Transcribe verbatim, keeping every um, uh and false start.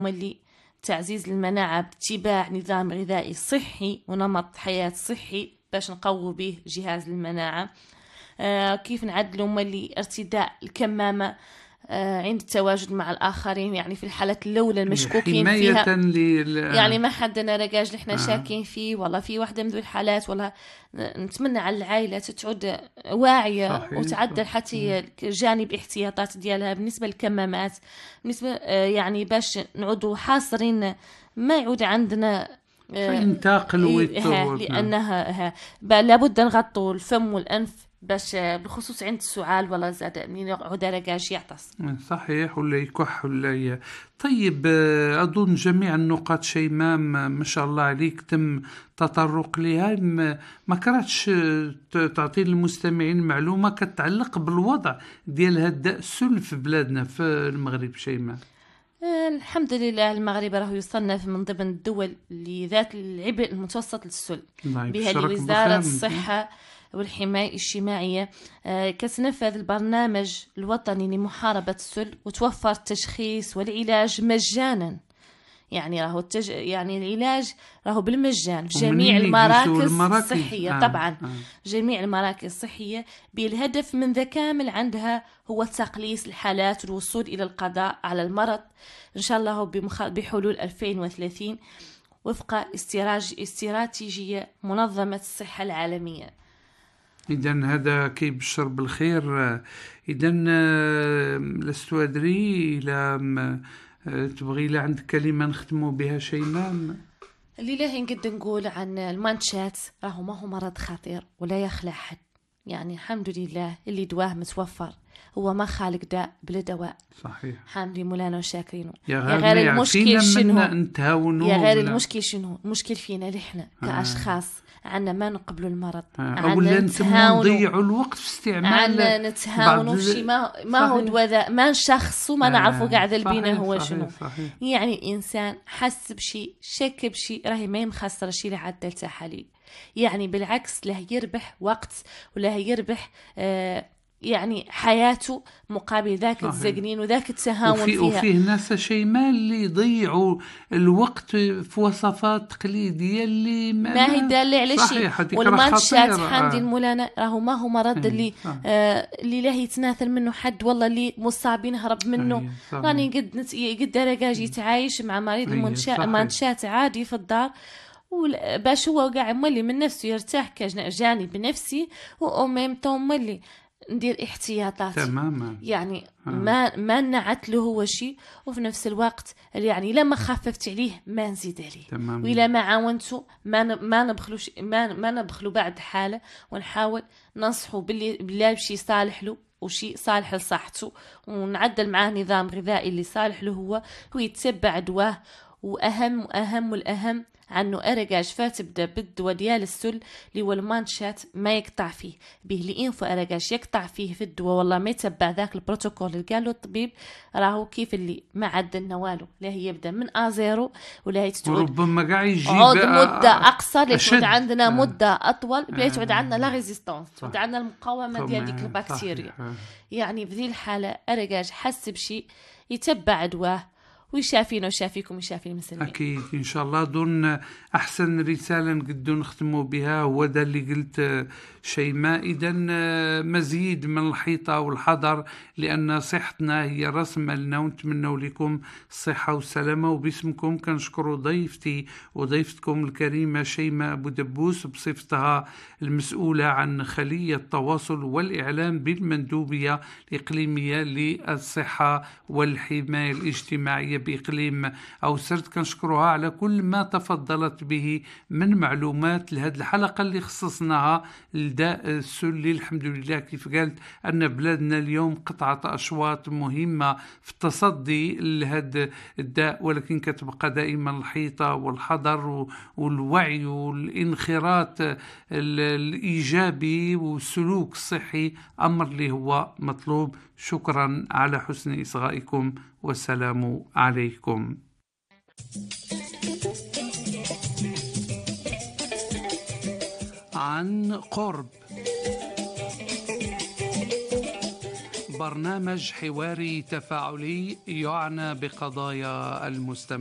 اللي تعزيز المناعة باتباع نظام غذائي صحي ونمط حياة صحي باش نقوي به جهاز المناعة. آه كيف نعدلوا ملي ارتداء الكمامة آه عند التواجد مع الآخرين، يعني في الحالة الأولى المشكوكين فيها، لل... يعني ما حدنا رجاج اللي احنا آه. شاكين فيه، والله في واحدة من ذو الحالات، والله نتمنى على العائلة تعود واعية صحيح. وتعدل حتى جانب احتياطات ديالها بالنسبة للكمامات، بالنسبة آه يعني باش نعودوا حاصرين ما يعود عندنا ينتقل ويتطور، لأنها لابد نغطوا الفم والأنف باش بالخصوص عند السعال ولا زاد من يقعد رجاج يعطس. صحيح، ولا يكح ولا ي... طيب أظن جميع النقاط شيماء ما شاء الله عليك تم تطرق لها. ما كرهتش تعطي للمستمعين معلومة كتعلق بالوضع ديال هذا السل في بلادنا في المغرب شيماء؟ الحمد لله المغرب راه يصنف من ضمن الدول اللي ذات العبء المتوسط للسل بها وزارة الصحة والحماية الاجتماعية. كتنفذ البرنامج الوطني لمحاربة السل وتوفر التشخيص والعلاج مجانا، يعني راهو التج... يعني العلاج راهو بالمجان في جميع المراكز الصحية. آه. طبعا آه. جميع المراكز الصحية بالهدف من ذا كامل عندها هو تقليص الحالات والوصول إلى القضاء على المرض إن شاء الله بمخ... بحلول ألفين وثلاثين وفق استراج... استراتيجية منظمة الصحة العالمية. إذن هذا كيبشر بالخير. إذن لست أدري إلى تبغي لا عندك كلمة نختموا بها شيماء؟ اللي نقد نقول عن المانشات راهو ما هو مرض خطير ولا يخلع حد، يعني الحمد لله اللي دواه متوفر، هو ما خالق داء بلا دواء. صحيح. حامدين مولانا وشاكرينه. يا غير المشكل شنو؟ يا غير المشكل شنو؟ المشكل فينا نحن كأشخاص عنا ما نقبلوا المرض، عنا نضيعوا الوقت في استعمال، عنا نتهاونوا في شيء ما ما هو دواء ما نشخصوا ما نعرفوا قاعد البينا هو صحيح شنو. صحيح. يعني الانسان حس بشيء شك بشيء راهي ما مخسر شيء لعدل تحاليل، يعني بالعكس له يربح وقت ولا يربح آه يعني حياته مقابل ذاك الزقنين وذاك التهاون وفي فيها. وفيه ناس شيماء اللي يضيعوا الوقت في وصفات تقليدية اللي ما, ما هي دالة على شيء. والمانشات حامدي المولانا راهو ما هو مرض اللي آه اللي لا يتناثر منه حد، والله اللي مصابين هرب منه. راني قد نت... قد رجاج يتعايش مع مريض المانشات عادي في الدار باش هو قاعد مولي من نفسه يرتاح كجانب نفسي وأمام توم مولي ندير احتياطات تماما. يعني ها. ما ما نعت له هو شيء، وفي نفس الوقت يعني لما خففت عليه ما نزيد عليه، وإلا ما عاونته ما ما نبخلوش ما ما نبخلو بعد حاله، ونحاول ننصحه باللي بالله بشي صالح له وشيء صالح لصحته، ونعدل معاه نظام غذائي اللي صالح له هو ويتبع دواه. وأهم وأهم والأهم عنه أرجاج فات بدا بالدواء ديال السل اللي هو المانشات ما يقطع فيه به لإنفو أرجاج يقطع فيه في الدواء، والله ما يتبع ذاك البروتوكول اللي قاله الطبيب راهو كيف اللي ما عدلنا والو، لا هي يبدا من آزيرو ولا هي تتعود ربما قاعد يجيب عود مدة أقصر لتعود عندنا مدة أطول بلا تعود عندنا لا ريزيستانس، تعود عندنا المقاومة ديال ديك البكتيريا. يعني في ذي الحالة أرجاج حس بشيء يتبع دواه ويشافينا ويشافيكم ويشافي المسلمين. أكيد إن شاء الله. دون أحسن رسالة نقدر نختموا بها هو ده اللي قلت شيماء. إذن مزيد من الحيطة والحذر لأن صحتنا هي رأس مالنا، ونتمنى لكم الصحة والسلامة. وباسمكم كنشكروا ضيفتي وضيفتكم الكريمة شيماء أبو دبوس بصفتها المسؤولة عن خلية التواصل والإعلام بالمندوبية الإقليمية للصحة والحماية الاجتماعية بإقليم أو سرت. كنشكرها على كل ما تفضلت به من معلومات لهذه الحلقة اللي خصصناها لداء السل. الحمد لله كيف قالت أن بلادنا اليوم قطعة أشواط مهمة في التصدي لهذا الداء، ولكن كتبقى دائما الحيطة والحذر والوعي والانخراط الإيجابي والسلوك الصحي أمر اللي هو مطلوب. شكرا على حسن إصغائكم والسلام عليكم. عن قرب برنامج حواري تفاعلي يعنى بقضايا المستمعين.